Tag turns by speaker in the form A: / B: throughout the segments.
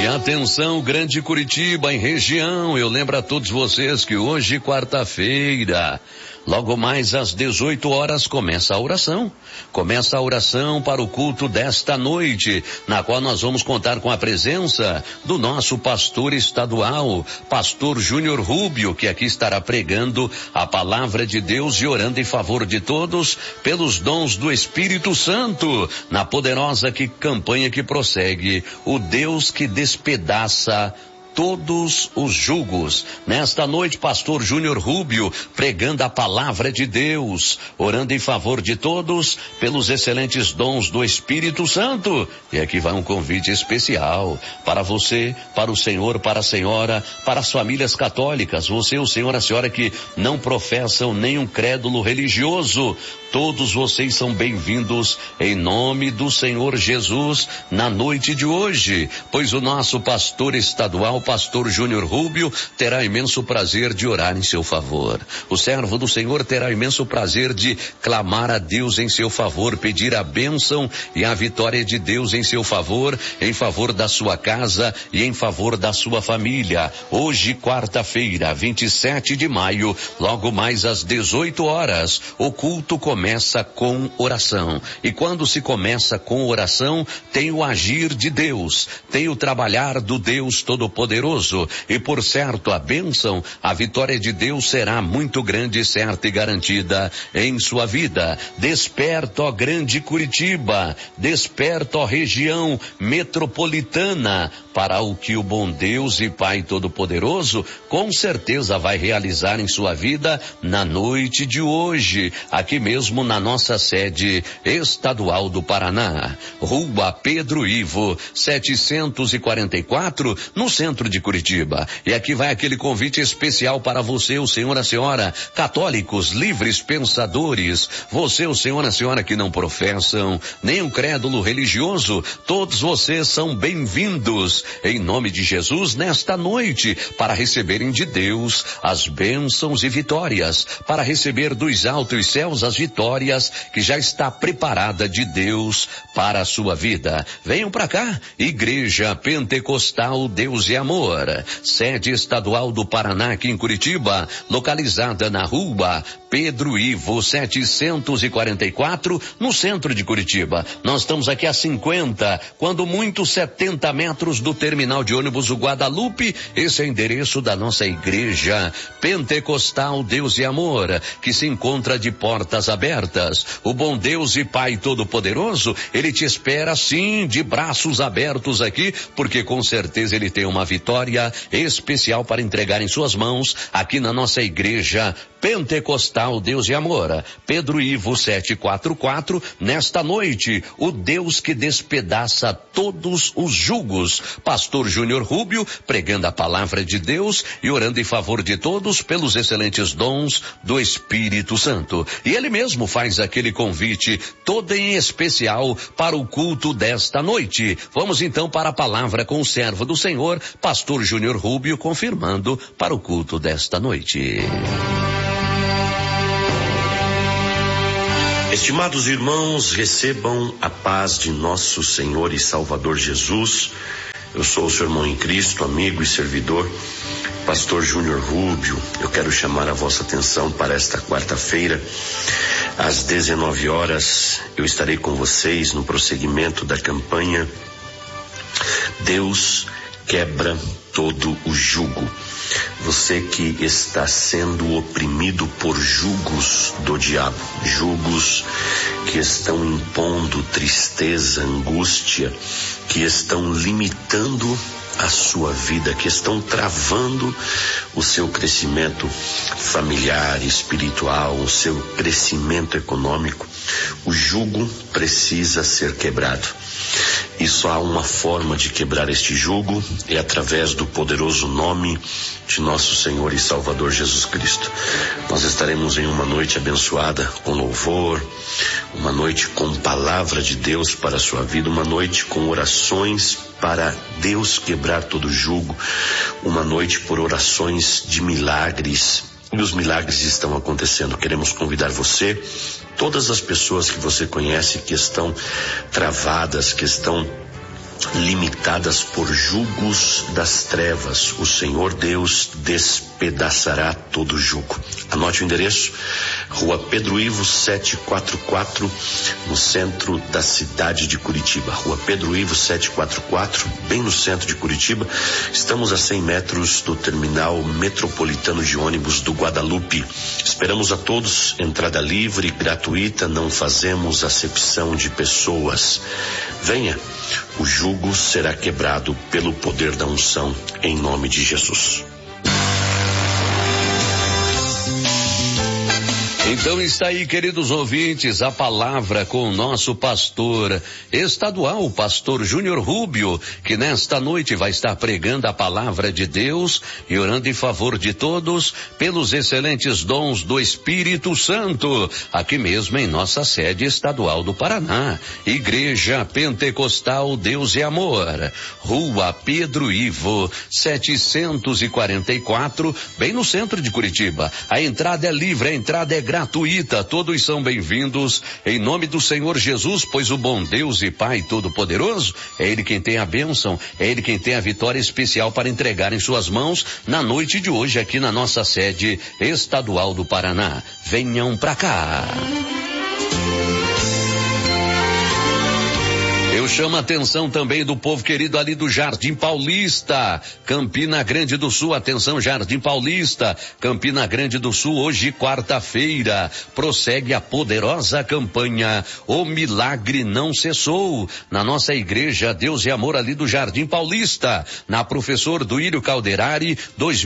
A: E atenção, Grande Curitiba em região, eu lembro a todos vocês que hoje, quarta-feira, logo mais às 18 horas começa a oração. Começa a oração para o culto desta noite, na qual nós vamos contar com a presença do nosso pastor estadual, pastor Júnior Rubio, que aqui estará pregando a palavra de Deus e orando em favor de todos pelos dons do Espírito Santo, na poderosa campanha que prossegue, o Deus que despedaça todos os jugos. Nesta noite, pastor Júnior Rubio pregando a palavra de Deus, orando em favor de todos pelos excelentes dons do Espírito Santo. E aqui vai um convite especial para você, para o senhor, para a senhora, para as famílias católicas, você, o senhor, a senhora que não professam nenhum crédulo religioso. Todos vocês são bem-vindos em nome do Senhor Jesus na noite de hoje, pois o nosso pastor estadual, pastor Júnior Rubio, terá imenso prazer de orar em seu favor. O servo do Senhor terá imenso prazer de clamar a Deus em seu favor, pedir a bênção e a vitória de Deus em seu favor, em favor da sua casa e em favor da sua família. Hoje, quarta-feira, 27 de maio, logo mais às 18 horas, o culto começa com oração. E quando se começa com oração, tem o agir de Deus, tem o trabalhar do Deus Todo-Poderoso. E por certo, a bênção, a vitória de Deus será muito grande, certa e garantida em sua vida. Desperta, ó Grande Curitiba, desperta, ó região metropolitana, para o que o bom Deus e Pai Todo-Poderoso com certeza vai realizar em sua vida na noite de hoje, aqui mesmo na nossa sede estadual do Paraná, Rua Pedro Ivo, 744, no centro de Curitiba. E aqui vai aquele convite especial para você, o senhor, a senhora, católicos, livres pensadores, você, o senhor, a senhora que não professam nenhum crédulo religioso, todos vocês são bem-vindos em nome de Jesus nesta noite, para receberem de Deus as bênçãos e vitórias, para receber dos altos céus as vitórias que já está preparada de Deus para a sua vida. Venham para cá, Igreja Pentecostal Deus e Amor, sede estadual do Paraná aqui em Curitiba, localizada na Rua Pedro Ivo, 744, no centro de Curitiba. Nós estamos aqui a 50, quando muito 70 metros do terminal de ônibus o Guadalupe. Esse é o endereço da nossa Igreja Pentecostal Deus e Amor, que se encontra de portas abertas. O bom Deus e Pai Todo-Poderoso, Ele te espera sim, de braços abertos aqui, porque com certeza Ele tem uma vitória especial para entregar em suas mãos, aqui na nossa Igreja Pentecostal Deus e Amor, Pedro Ivo 744, nesta noite, o Deus que despedaça todos os jugos. Pastor Júnior Rubio, pregando a palavra de Deus e orando em favor de todos pelos excelentes dons do Espírito Santo. E ele mesmo faz aquele convite, todo em especial, para o culto desta noite. Vamos então para a palavra com o servo do Senhor, pastor Júnior Rubio, confirmando para o culto desta noite.
B: Estimados irmãos, recebam a paz de nosso Senhor e Salvador Jesus. Eu sou o seu irmão em Cristo, amigo e servidor, pastor Júnior Rubio. Eu quero chamar a vossa atenção para esta quarta-feira, às 19 horas. Eu estarei com vocês no prosseguimento da campanha Deus quebra todo o jugo. Você que está sendo oprimido por jugos do diabo, jugos que estão impondo tristeza, angústia, que estão limitando a sua vida, que estão travando o seu crescimento familiar, espiritual, o seu crescimento econômico. O jugo precisa ser quebrado. E só há uma forma de quebrar este jugo, é através do poderoso nome de nosso Senhor e Salvador Jesus Cristo. Nós estaremos em uma noite abençoada com louvor, uma noite com palavra de Deus para a sua vida, uma noite com orações para Deus quebrar todo jugo, uma noite por orações de milagres. E os milagres estão acontecendo. Queremos convidar você, todas as pessoas que você conhece que estão travadas, que estão limitadas por julgos das trevas. O Senhor Deus despedaçará todo jugo. Anote o endereço: Rua Pedro Ivo 744, no centro da cidade de Curitiba. Rua Pedro Ivo 744, bem no centro de Curitiba. Estamos a 100 metros do terminal metropolitano de ônibus do Guadalupe. Esperamos a todos, entrada livre, gratuita, não fazemos acepção de pessoas. Venha, o jugo será quebrado pelo poder da unção, em nome de Jesus.
A: Então está aí, queridos ouvintes, a palavra com o nosso pastor estadual, o pastor Júnior Rubio, que nesta noite vai estar pregando a palavra de Deus e orando em favor de todos pelos excelentes dons do Espírito Santo, aqui mesmo em nossa sede estadual do Paraná, Igreja Pentecostal Deus e Amor, Rua Pedro Ivo 744, bem no centro de Curitiba. A entrada é livre, a entrada é gratuita, todos são bem-vindos em nome do Senhor Jesus, pois o bom Deus e Pai Todo-Poderoso é Ele quem tem a bênção, é Ele quem tem a vitória especial para entregar em suas mãos na noite de hoje aqui na nossa sede estadual do Paraná. Venham pra cá. Eu chamo a atenção também do povo querido ali do Jardim Paulista, Campina Grande do Sul. Atenção, Jardim Paulista, Campina Grande do Sul. Hoje, quarta-feira, prossegue a poderosa campanha O Milagre Não Cessou, na nossa igreja Deus e Amor ali do Jardim Paulista, na Professor Duílio Calderari,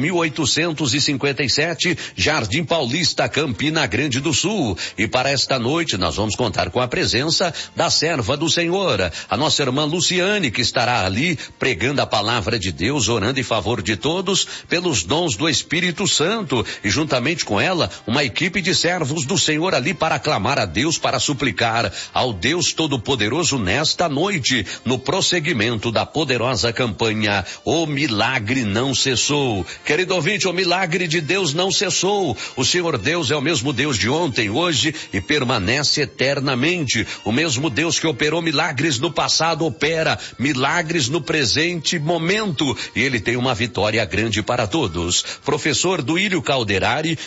A: 2857, Jardim Paulista, Campina Grande do Sul. E para esta noite nós vamos contar com a presença da serva do Senhor, a nossa irmã Luciane, que estará ali pregando a palavra de Deus, orando em favor de todos pelos dons do Espírito Santo, e juntamente com ela uma equipe de servos do Senhor ali para clamar a Deus, para suplicar ao Deus Todo-Poderoso nesta noite, no prosseguimento da poderosa campanha O Milagre Não Cessou. Querido ouvinte, o milagre de Deus não cessou. O Senhor Deus é o mesmo Deus de ontem, hoje e permanece eternamente. O mesmo Deus que operou milagres no passado opera milagres no presente momento, e Ele tem uma vitória grande para todos. Professor Duílio Calderari,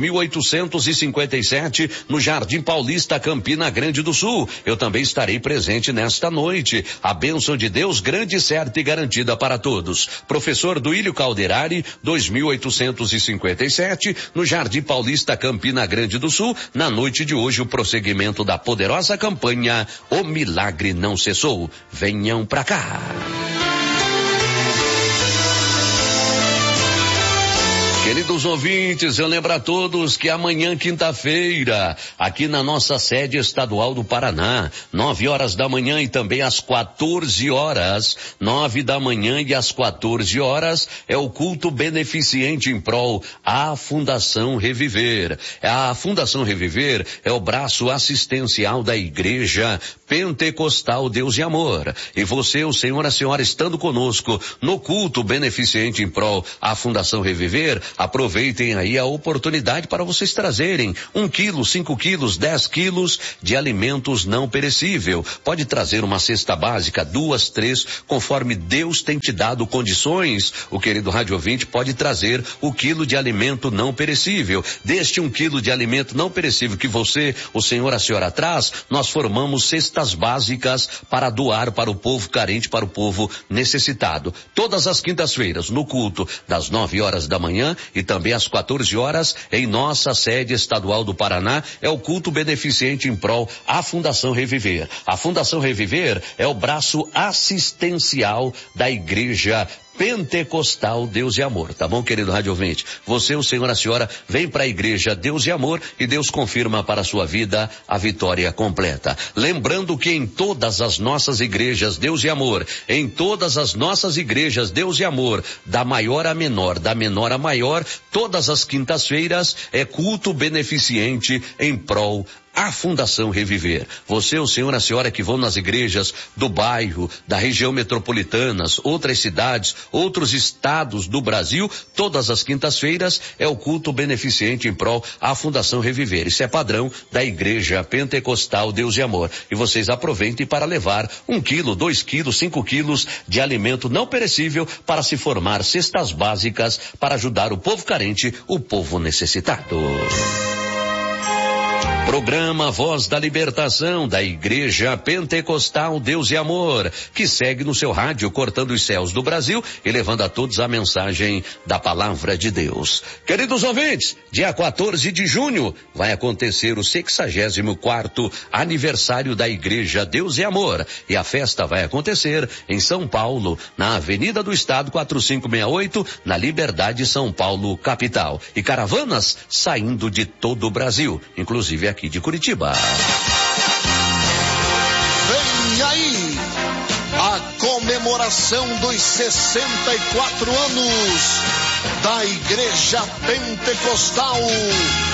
A: 2857, no Jardim Paulista, Campina Grande do Sul. Eu também estarei presente nesta noite. A bênção de Deus grande, certa e garantida para todos. Professor Duílio Calderari, 2857, no Jardim Paulista, Campina Grande do Sul. Na noite de hoje, o prosseguimento da poderosa campanha O Milagre Não Cessou. Venham pra cá. Queridos ouvintes, eu lembro a todos que amanhã, quinta-feira, aqui na nossa sede estadual do Paraná, 9 horas da manhã e também às 14 horas, 9 da manhã e às 14 horas, é o culto beneficente em prol à Fundação Reviver. A Fundação Reviver é o braço assistencial da Igreja Pentecostal Deus e Amor. E você, o senhor, a senhora, estando conosco no culto beneficente em prol à Fundação Reviver, aproveitem aí a oportunidade para vocês trazerem 1 quilo, 5 quilos, 10 quilos de alimentos não perecível. Pode trazer uma cesta básica, 2, 3, conforme Deus tem te dado condições. O querido rádio ouvinte pode trazer o quilo de alimento não perecível. Deste 1 quilo de alimento não perecível que você, o senhor, a senhora traz, nós formamos cestas básicas para doar para o povo carente, para o povo necessitado. Todas as quintas-feiras, no culto das 9 horas da manhã e também às 14 horas, em nossa sede estadual do Paraná, é o culto beneficente em prol à Fundação Reviver. A Fundação Reviver é o braço assistencial da Igreja Pentecostal Deus e Amor, tá bom, querido rádio ouvinte? Você, o senhor, a senhora, vem para a Igreja Deus e Amor e Deus confirma para a sua vida a vitória completa. Lembrando que em todas as nossas igrejas Deus e Amor, em todas as nossas igrejas Deus e Amor, da maior a menor, da menor a maior, todas as quintas-feiras é culto beneficente em prol A Fundação Reviver. Você, o senhor, a senhora que vão nas igrejas do bairro, da região metropolitanas, outras cidades, outros estados do Brasil, todas as quintas-feiras é o culto beneficente em prol à Fundação Reviver. Isso é padrão da Igreja Pentecostal Deus e Amor. E vocês aproveitem para levar 1 quilo, 2 quilos, 5 quilos de alimento não perecível para se formar cestas básicas para ajudar o povo carente, o povo necessitado. Programa Voz da Libertação da Igreja Pentecostal Deus e Amor, que segue no seu rádio cortando os céus do Brasil e levando a todos a mensagem da Palavra de Deus. Queridos ouvintes, dia 14 de junho vai acontecer o 64º aniversário da Igreja Deus e Amor, e a festa vai acontecer em São Paulo, na Avenida do Estado 4568, na Liberdade, São Paulo, capital. E caravanas saindo de todo o Brasil, inclusive aqui de Curitiba.
C: Vem aí a comemoração dos 64 anos da Igreja Pentecostal